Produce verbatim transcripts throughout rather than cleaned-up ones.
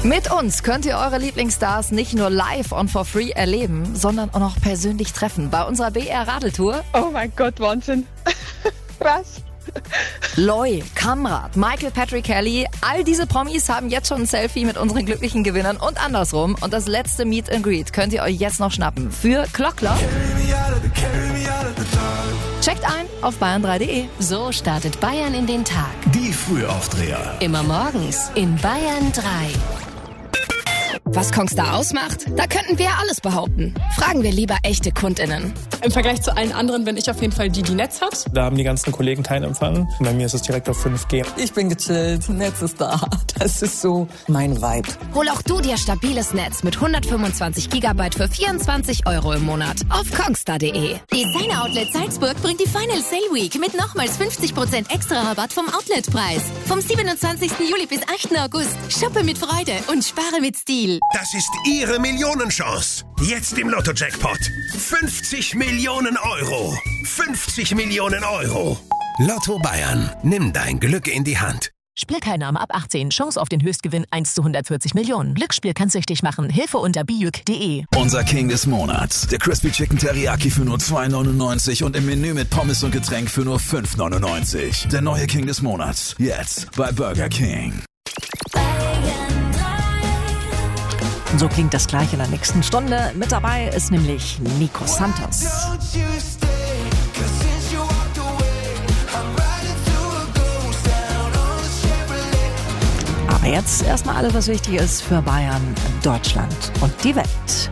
Mit uns könnt ihr eure Lieblingsstars nicht nur live und for free erleben, sondern auch noch persönlich treffen bei unserer B R Radeltour. Oh mein Gott, Wahnsinn. Krass. Loy, Kamrat, Michael Patrick Kelly, all diese Promis haben jetzt schon ein Selfie mit unseren glücklichen Gewinnern und andersrum. Und das letzte Meet and Greet könnt ihr euch jetzt noch schnappen für Glockler. Checkt ein auf bayern drei punkt de. So startet Bayern in den Tag. Die Frühaufdreher. Immer morgens in Bayern drei. Was Kongstar ausmacht? Da könnten wir alles behaupten. Fragen wir lieber echte KundInnen. Im Vergleich zu allen anderen bin ich auf jeden Fall die, die Netz hat. Da haben die ganzen Kollegen keinen Empfang. Bei mir ist es direkt auf fünf G. Ich bin gechillt, Netz ist da. Das ist so mein Vibe. Hol auch du dir stabiles Netz mit hundertfünfundzwanzig Gigabyte für vierundzwanzig Euro im Monat auf kongstar punkt de. Designer Outlet Salzburg bringt die Final Sale Week mit nochmals fünfzig Prozent extra Rabatt vom Outletpreis. Vom siebenundzwanzigsten Juli bis achten August. Shoppe mit Freude und spare mit Stil. Das ist Ihre Millionenchance. Jetzt im Lotto-Jackpot. fünfzig Millionen Euro. fünfzig Millionen Euro. Lotto Bayern. Nimm dein Glück in die Hand. Spielteilnahme ab achtzehn. Chance auf den Höchstgewinn eins zu hundertvierzig Millionen. Glücksspiel kann süchtig machen. Hilfe unter bijuk punkt de. Unser King des Monats. Der Crispy Chicken Teriyaki für nur zwei neunundneunzig und im Menü mit Pommes und Getränk für nur fünf neunundneunzig. Der neue King des Monats. Jetzt bei Burger King. So klingt das gleich in der nächsten Stunde. Mit dabei ist nämlich Nico Santos. Aber jetzt erstmal alles, was wichtig ist für Bayern, Deutschland und die Welt.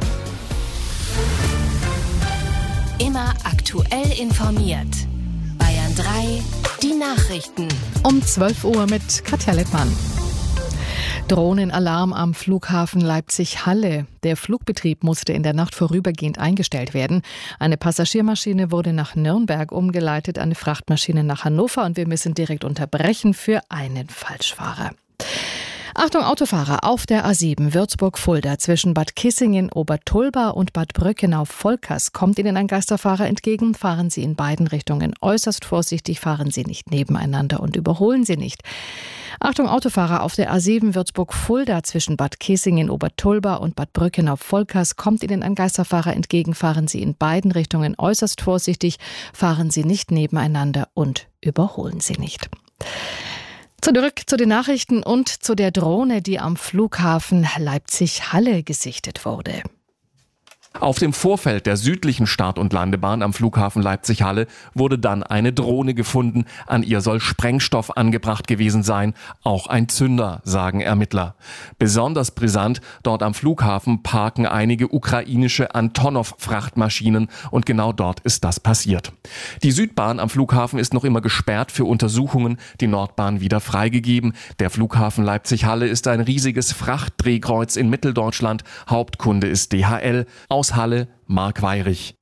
Immer aktuell informiert. Bayern drei, die Nachrichten. Um zwölf Uhr mit Katja Lippmann. Drohnenalarm am Flughafen Leipzig-Halle. Der Flugbetrieb musste in der Nacht vorübergehend eingestellt werden. Eine Passagiermaschine wurde nach Nürnberg umgeleitet, eine Frachtmaschine nach Hannover und wir müssen direkt unterbrechen für einen Falschfahrer. Achtung Autofahrer, auf der A sieben Würzburg-Fulda zwischen Bad Kissingen, Obertulba und Bad Bröckenau-Volkers kommt Ihnen ein Geisterfahrer entgegen. Fahren Sie in beiden Richtungen äußerst vorsichtig, fahren Sie nicht nebeneinander und überholen Sie nicht. Achtung Autofahrer, auf der A sieben Würzburg-Fulda zwischen Bad Kissingen, Obertulba und Bad Bröckenau-Volkers kommt Ihnen ein Geisterfahrer entgegen. Fahren Sie in beiden Richtungen äußerst vorsichtig, fahren Sie nicht nebeneinander und überholen Sie nicht. Zurück zu den Nachrichten und zu der Drohne, die am Flughafen Leipzig-Halle gesichtet wurde. Auf dem Vorfeld der südlichen Start- und Landebahn am Flughafen Leipzig-Halle wurde dann eine Drohne gefunden. An ihr soll Sprengstoff angebracht gewesen sein, auch ein Zünder, sagen Ermittler. Besonders brisant, dort am Flughafen parken einige ukrainische Antonov-Frachtmaschinen und genau dort ist das passiert. Die Südbahn am Flughafen ist noch immer gesperrt für Untersuchungen, die Nordbahn wieder freigegeben. Der Flughafen Leipzig-Halle ist ein riesiges Frachtdrehkreuz in Mitteldeutschland. Hauptkunde ist D H L. Aus Halle, Marc Weyrich.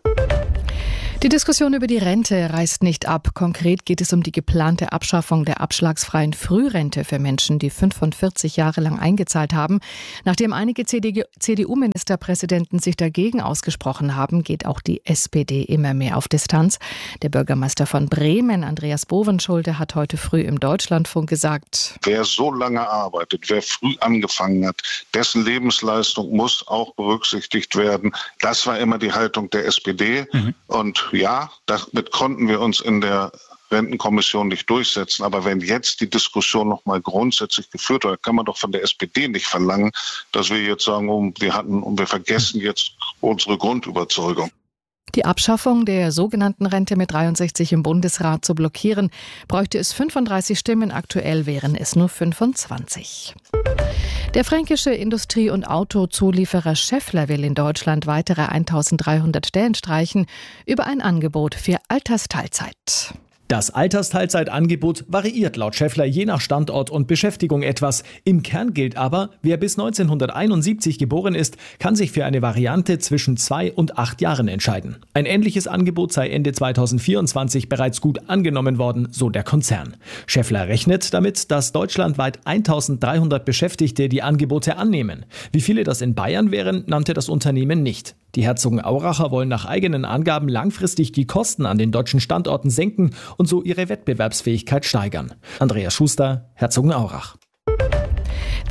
Die Diskussion über die Rente reißt nicht ab. Konkret geht es um die geplante Abschaffung der abschlagsfreien Frührente für Menschen, die fünfundvierzig Jahre lang eingezahlt haben. Nachdem einige C D U-Ministerpräsidenten sich dagegen ausgesprochen haben, geht auch die S P D immer mehr auf Distanz. Der Bürgermeister von Bremen, Andreas Bovenschulte, hat heute früh im Deutschlandfunk gesagt: Wer so lange arbeitet, wer früh angefangen hat, dessen Lebensleistung muss auch berücksichtigt werden. Das war immer die Haltung der S P D. Mhm. Und ja, damit konnten wir uns in der Rentenkommission nicht durchsetzen. Aber wenn jetzt die Diskussion noch mal grundsätzlich geführt wird, kann man doch von der S P D nicht verlangen, dass wir jetzt sagen, oh, wir hatten und wir vergessen jetzt unsere Grundüberzeugung. Die Abschaffung der sogenannten Rente mit dreiundsechzig im Bundesrat zu blockieren, bräuchte es fünfunddreißig Stimmen, aktuell wären es nur fünfundzwanzig. Der fränkische Industrie- und Autozulieferer Schaeffler will in Deutschland weitere eintausenddreihundert Stellen streichen über ein Angebot für Altersteilzeit. Das Altersteilzeitangebot variiert laut Schaeffler je nach Standort und Beschäftigung etwas. Im Kern gilt aber, wer bis neunzehnhunderteinundsiebzig geboren ist, kann sich für eine Variante zwischen zwei und acht Jahren entscheiden. Ein ähnliches Angebot sei Ende zweitausendvierundzwanzig bereits gut angenommen worden, so der Konzern. Schaeffler rechnet damit, dass deutschlandweit eintausenddreihundert Beschäftigte die Angebote annehmen. Wie viele das in Bayern wären, nannte das Unternehmen nicht. Die Herzogenauracher wollen nach eigenen Angaben langfristig die Kosten an den deutschen Standorten senken und so ihre Wettbewerbsfähigkeit steigern. Andreas Schuster, Herzogenaurach.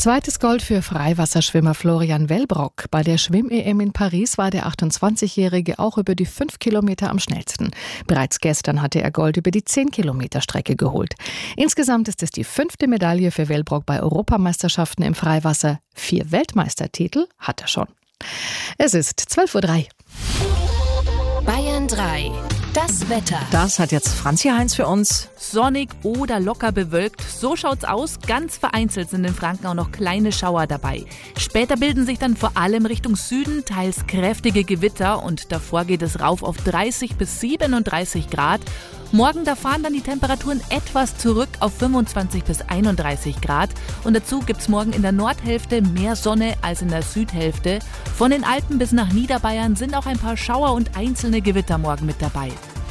Zweites Gold für Freiwasserschwimmer Florian Wellbrock. Bei der Schwimm-E M in Paris war der achtundzwanzigjährige auch über die fünf Kilometer am schnellsten. Bereits gestern hatte er Gold über die zehn Kilometer Strecke geholt. Insgesamt ist es die fünfte Medaille für Wellbrock bei Europameisterschaften im Freiwasser. Vier Weltmeistertitel hat er schon. Es ist zwölf Uhr drei. Bayern drei. Das Wetter. Das hat jetzt Franzi Heinz für uns. Sonnig oder locker bewölkt, so schaut's aus. Ganz vereinzelt sind in Franken auch noch kleine Schauer dabei. Später bilden sich dann vor allem Richtung Süden teils kräftige Gewitter und davor geht es rauf auf dreißig bis siebenunddreißig Grad. Morgen, da fahren dann die Temperaturen etwas zurück auf fünfundzwanzig bis einunddreißig Grad. Und dazu gibt's morgen in der Nordhälfte mehr Sonne als in der Südhälfte. Von den Alpen bis nach Niederbayern sind auch ein paar Schauer und einzelne Gewitter morgen mit dabei.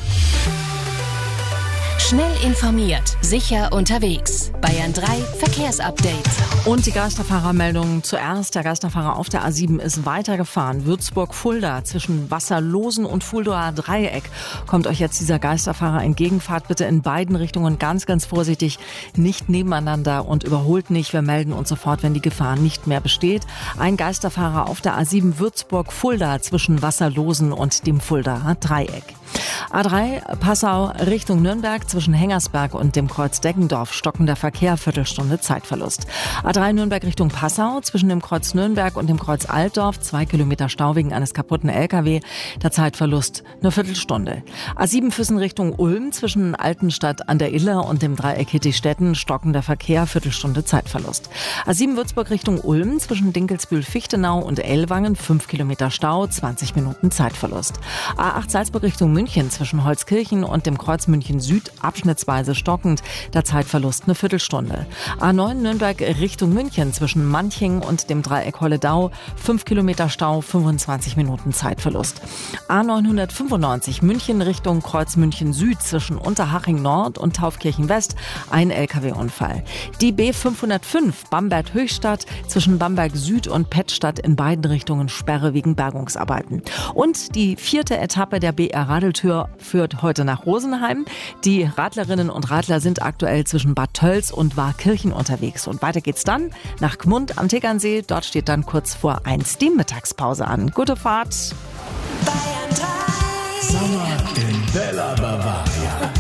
Schnell informiert, sicher unterwegs. Bayern drei Verkehrsupdate. Und die Geisterfahrermeldung zuerst. Der Geisterfahrer auf der A sieben ist weitergefahren. Würzburg-Fulda zwischen Wasserlosen und Fuldaer Dreieck kommt euch jetzt dieser Geisterfahrer entgegen. Fahrt bitte in beiden Richtungen ganz, ganz vorsichtig, nicht nebeneinander und überholt nicht. Wir melden uns sofort, wenn die Gefahr nicht mehr besteht. Ein Geisterfahrer auf der A sieben Würzburg-Fulda zwischen Wasserlosen und dem Fuldaer Dreieck. A drei Passau Richtung Nürnberg zwischen Hengersberg und dem Kreuz Deggendorf stockender Verkehr, Viertelstunde Zeitverlust. A drei Nürnberg Richtung Passau zwischen dem Kreuz Nürnberg und dem Kreuz Altdorf, zwei Kilometer Stau wegen eines kaputten L K W, der Zeitverlust eine Viertelstunde. A sieben Füssen Richtung Ulm zwischen Altenstadt an der Iller und dem Dreieck Hittichstetten, stockender Verkehr, Viertelstunde Zeitverlust. A sieben Würzburg Richtung Ulm zwischen Dinkelsbühl-Fichtenau und Ellwangen, fünf Kilometer Stau, zwanzig Minuten Zeitverlust. A acht Salzburg Richtung München zwischen Holzkirchen und dem Kreuz München Süd abschnittsweise stockend, der Zeitverlust eine Viertelstunde. A neun Nürnberg Richtung München zwischen Manching und dem Dreieck Holledau, fünf Kilometer Stau, fünfundzwanzig Minuten Zeitverlust. A neunhundertfünfundneunzig München Richtung Kreuz München Süd zwischen Unterhaching Nord und Taufkirchen West, ein L K W-Unfall. Die B fünfhundertfünf Bamberg Höchstadt zwischen Bamberg Süd und Pettstadt in beiden Richtungen Sperre wegen Bergungsarbeiten. Und die vierte Etappe der B R Radeltür führt heute nach Rosenheim. Die Radlerinnen und Radler sind aktuell zwischen Bad Tölz und Warkirchen unterwegs. Und weiter geht's dann nach Gmund am Tegernsee. Dort steht dann kurz vor eins die Mittagspause an. Gute Fahrt. Bayern drei. Sommer in Bella Bavaria.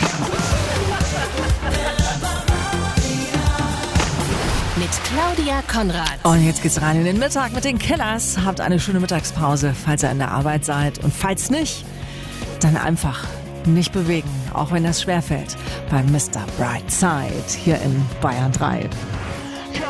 Mit Claudia Konrad. Und jetzt geht's rein in den Mittag mit den Killers. Habt eine schöne Mittagspause, falls ihr in der Arbeit seid. Und falls nicht, dann einfach nicht bewegen, auch wenn das schwerfällt. Bei Mister Brightside hier in Bayern drei.